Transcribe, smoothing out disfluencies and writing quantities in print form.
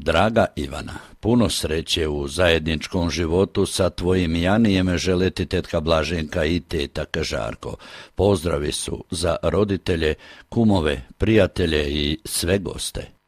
Draga Ivana, puno sreće u zajedničkom životu sa tvojim Janijem žele ti tetka Blaženka i teta Kažarko. Pozdravi su za roditelje, kumove, prijatelje i sve goste.